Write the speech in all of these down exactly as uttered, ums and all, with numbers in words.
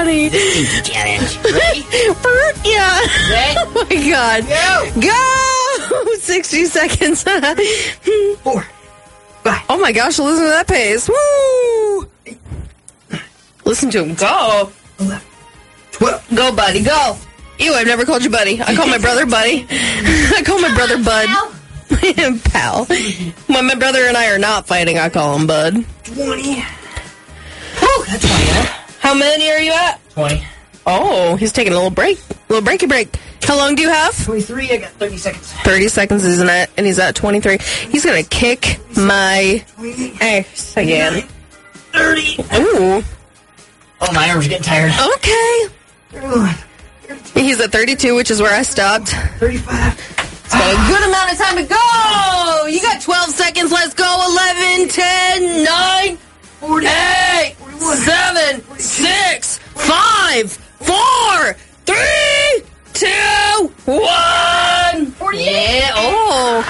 funny. Challenge. Ready? Yeah. Ready? Oh my God. Go. Go. sixty seconds. Four. Five. Oh my gosh, listen to that pace. Woo. Listen to him go. Eleven. Twelve. Go, buddy, go. Ew, I've never called you buddy. I call my brother buddy. I call my brother bud. Pal. When my brother and I are not fighting, I call him bud. Twenty. Whew, that's twenty, huh? How many are you at? Twenty. Oh, he's taking a little break. A little breaky break. How long do you have? Twenty-three. I got thirty seconds. thirty seconds, isn't it? And he's at twenty-three. He's going to kick my ass again. Thirty. Ooh. Oh, my arms are getting tired. Okay. Thirty-one. He's at thirty-two, which is where I stopped. Thirty-five. It's got a good amount of time to go. You got twelve seconds. Let's go. eleven, ten, nine, Forty. eight, seven, six, five, four, three, two, one. Forty-eight. Yeah. Oh.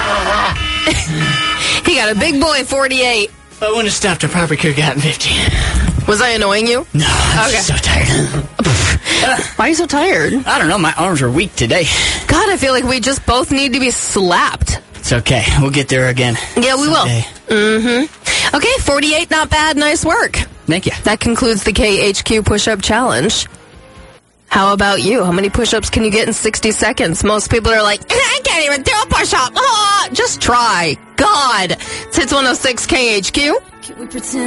He got a big boy forty-eight. If I wouldn't have stopped, I probably could have gotten fifty. Was I annoying you? No, I'm Okay. just so tired. Why are you so tired? I don't know. My arms are weak today. God, I feel like we just both need to be slapped. It's okay. We'll get there again. Yeah, we someday. will. Mm-hmm. Okay, forty-eight, not bad. Nice work. Thank you. That concludes the K H Q push-up challenge. How about you? How many push-ups can you get in sixty seconds? Most people are like, I can't even do a push-up. Ah, just try. God. It's Hits one oh six K H Q. Can we pretend?